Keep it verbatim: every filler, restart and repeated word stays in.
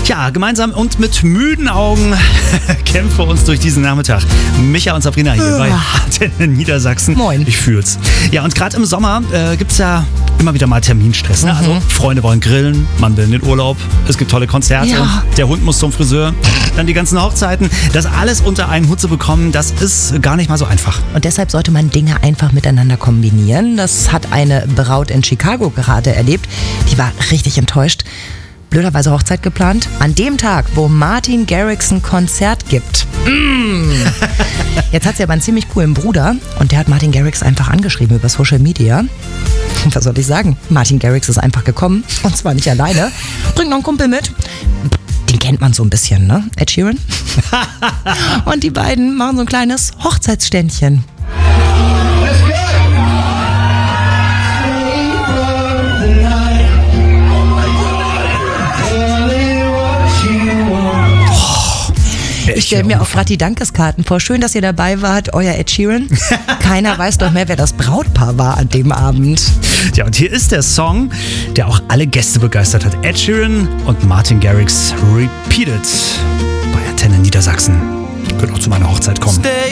Ja, gemeinsam und mit müden Augen kämpfen wir uns durch diesen Nachmittag. Micha und Sabrina hier bei Antenne Niedersachsen. Moin. Ich fühl's. Ja, und gerade im Sommer äh, gibt's ja immer wieder mal Terminstress. Ne? Mhm. Also Freunde wollen grillen, man will in den Urlaub, es gibt tolle Konzerte, Ja. der Hund muss zum Friseur, dann die ganzen Hochzeiten. Das alles unter einen Hut zu bekommen, das ist gar nicht mal so einfach. Und deshalb sollte man Dinge einfach miteinander kombinieren. Das hat eine Braut in Chicago gerade erlebt. Die war richtig enttäuscht. Blöderweise Hochzeit geplant. An dem Tag, wo Martin Garrix ein Konzert gibt. Mm. Jetzt hat sie aber einen ziemlich coolen Bruder und der hat Martin Garrix einfach angeschrieben über Social Media. Und was soll ich sagen? Martin Garrix ist einfach gekommen und zwar nicht alleine. Bringt noch einen Kumpel mit. Den kennt man so ein bisschen, ne? Ed Sheeran. Und die beiden machen so ein kleines Hochzeitsständchen. Ich stelle mir auch gerade die Dankeskarten vor. Schön, dass ihr dabei wart, euer Ed Sheeran. Keiner weiß doch mehr, wer das Brautpaar war an dem Abend. Ja, und hier ist der Song, der auch alle Gäste begeistert hat. Ed Sheeran und Martin Garrix Repeated bei Antenne Niedersachsen. Könnt auch zu meiner Hochzeit kommen.